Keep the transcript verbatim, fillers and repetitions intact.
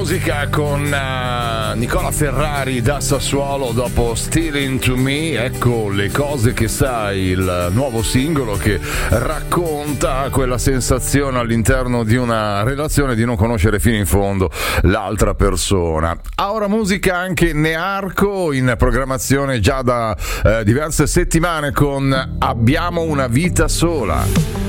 musica con uh, Nicola Ferrari da Sassuolo dopo Stealing to Me. Ecco le cose che sai, il nuovo singolo che racconta quella sensazione all'interno di una relazione di non conoscere fino in fondo l'altra persona. A ora musica anche Nearco in programmazione già da uh, diverse settimane con Abbiamo una vita sola.